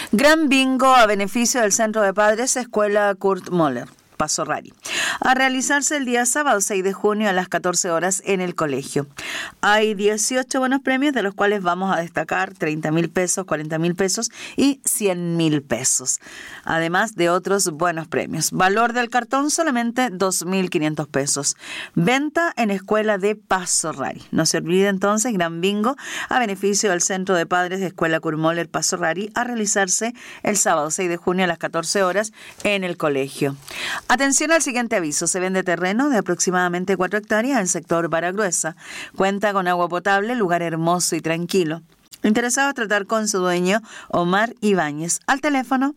Gran bingo a beneficio del Centro de Padres Escuela Kurt Moller, Paso Rari, a realizarse el día sábado 6 de junio a las 14 horas en el colegio. Hay 18 buenos premios, de los cuales vamos a destacar 30.000 pesos, 40.000 pesos y 100.000 pesos, además de otros buenos premios. Valor del cartón solamente 2.500 pesos. Venta en Escuela de Paso Rari. No se olvide entonces, gran bingo a beneficio del Centro de Padres de Escuela Kurt Moller, Paso Rari, a realizarse el sábado 6 de junio a las 14 horas en el colegio. Atención al siguiente aviso. Se vende terreno de aproximadamente 4 hectáreas en el sector Baragruesa. Cuenta con agua potable, lugar hermoso y tranquilo. Interesado en tratar con su dueño, Omar Ibáñez, al teléfono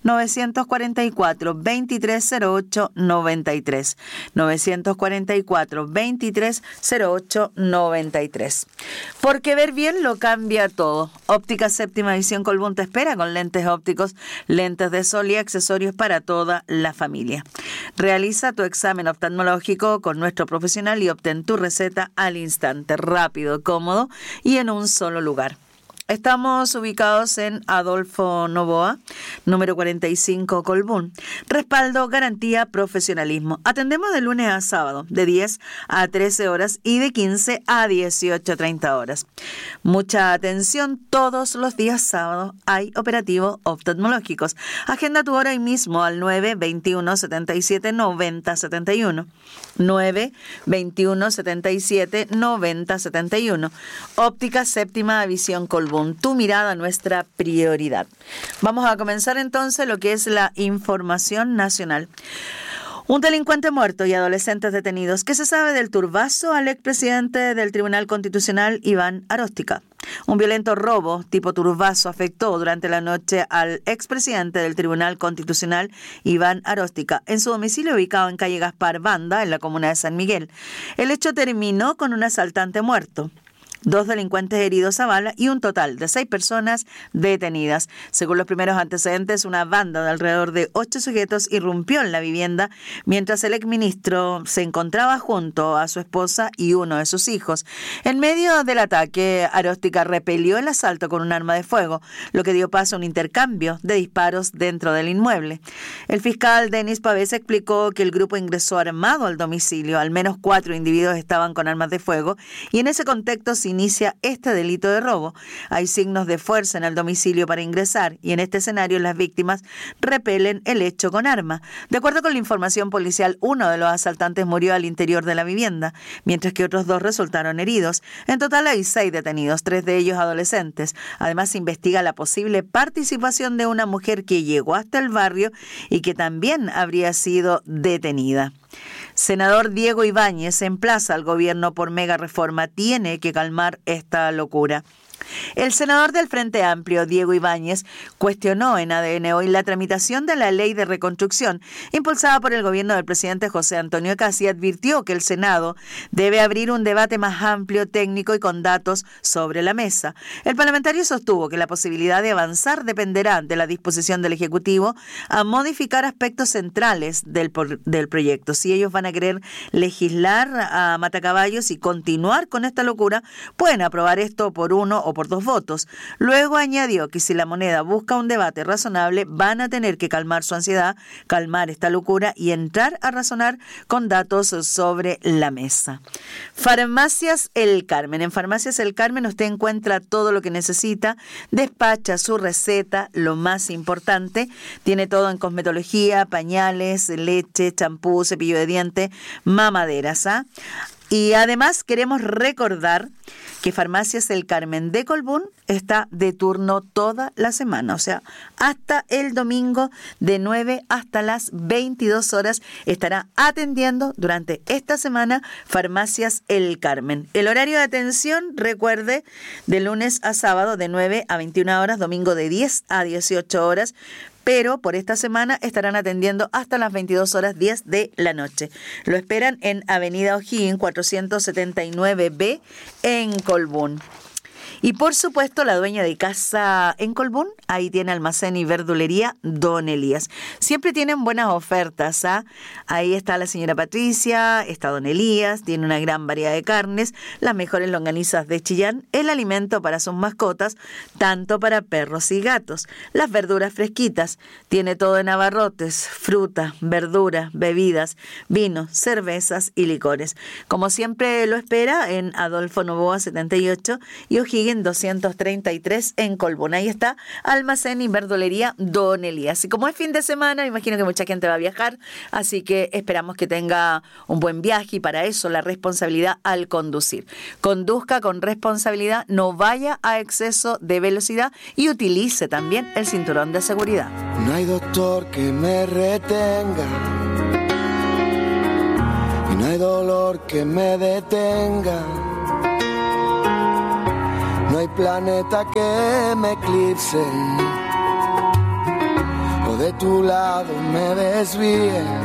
944-2308-93, 944-2308-93. Porque ver bien lo cambia todo. Óptica Séptima Visión Colbún te espera con lentes ópticos, lentes de sol y accesorios para toda la familia. Realiza tu examen oftalmológico con nuestro profesional y obtén tu receta al instante, rápido, cómodo y en un solo lugar. Estamos ubicados en Adolfo Noboa, número 45, Colbún. Respaldo, garantía, profesionalismo. Atendemos de lunes a sábado, de 10 a 13 horas y de 15 a 18:30 horas. Mucha atención, todos los días sábados hay operativos oftalmológicos. Agenda tu hora hoy mismo al 921-77-90-71. 921-77-90-71. Óptica Séptima Visión Colbún. Tu mirada, nuestra prioridad. Vamos a comenzar entonces lo que es la información nacional. Un delincuente muerto y adolescentes detenidos. ¿Qué se sabe del turbazo al expresidente del Tribunal Constitucional, Iván Aróstica? Un violento robo tipo turbazo afectó durante la noche al expresidente del Tribunal Constitucional, Iván Aróstica, en su domicilio ubicado en calle Gaspar Banda, en la comuna de San Miguel. El hecho terminó con un asaltante muerto, 2 delincuentes heridos a bala y un total de 6 personas detenidas. Según los primeros antecedentes, una banda de alrededor de 8 sujetos irrumpió en la vivienda mientras el exministro se encontraba junto a su esposa y uno de sus hijos. En medio del ataque, Aróstica repelió el asalto con un arma de fuego, lo que dio paso a un intercambio de disparos dentro del inmueble. El fiscal Denis Pavés explicó que el grupo ingresó armado al domicilio. Al menos 4 individuos estaban con armas de fuego y en ese contexto se inicia este delito de robo. Hay signos de fuerza en el domicilio para ingresar y en este escenario las víctimas repelen el hecho con arma. De acuerdo con la información policial, uno de los asaltantes murió al interior de la vivienda, mientras que otros 2 resultaron heridos. En total hay 6 detenidos, 3 de ellos adolescentes. Además, se investiga la posible participación de una mujer que llegó hasta el barrio y que también habría sido detenida. Senador Diego Ibáñez emplaza al gobierno por mega reforma. Tiene que calmar esta locura. El senador del Frente Amplio, Diego Ibáñez, cuestionó en ADN Hoy la tramitación de la ley de reconstrucción impulsada por el gobierno del presidente José Antonio Kast y advirtió que el Senado debe abrir un debate más amplio, técnico y con datos sobre la mesa. El parlamentario sostuvo que la posibilidad de avanzar dependerá de la disposición del Ejecutivo a modificar aspectos centrales del proyecto. Si ellos van a querer legislar a matacaballos y continuar con esta locura, pueden aprobar esto por 1 o por 2 votos. Luego añadió que si la moneda busca un debate razonable, van a tener que calmar su ansiedad, calmar esta locura y entrar a razonar con datos sobre la mesa. Farmacias El Carmen. En Farmacias El Carmen usted encuentra todo lo que necesita, despacha su receta, lo más importante, tiene todo en cosmetología, pañales, leche, champú, cepillo de diente, mamaderas, ¿ah? Y además queremos recordar que Farmacias El Carmen de Colbún está de turno toda la semana, o sea, hasta el domingo de 9 hasta las 22 horas estará atendiendo durante esta semana Farmacias El Carmen. El horario de atención, recuerde, de lunes a sábado de 9 a 21 horas, domingo de 10 a 18 horas, pero por esta semana estarán atendiendo hasta las 22 horas 10 de la noche. Lo esperan en Avenida O'Higgins 479B en Colbún. Y por supuesto, la dueña de casa en Colbún, ahí tiene almacén y verdulería Don Elías. Siempre tienen buenas ofertas, ¿ah? Ahí está la señora Patricia, está Don Elías, tiene una gran variedad de carnes, las mejores longanizas de Chillán, el alimento para sus mascotas, tanto para perros y gatos, las verduras fresquitas, tiene todo en abarrotes, fruta, verdura, bebidas, vinos, cervezas y licores. Como siempre lo espera en Adolfo Noboa 78 y O'Higgins 233 en Colbún. Ahí está almacén y verdulería Don Elías. Y como es fin de semana, me imagino que mucha gente va a viajar, así que esperamos que tenga un buen viaje y para eso la responsabilidad al conducir. Conduzca con responsabilidad, no vaya a exceso de velocidad y utilice también el cinturón de seguridad. No hay doctor que me retenga y no hay dolor que me detenga. No hay planeta que me eclipse o de tu lado me desvíe.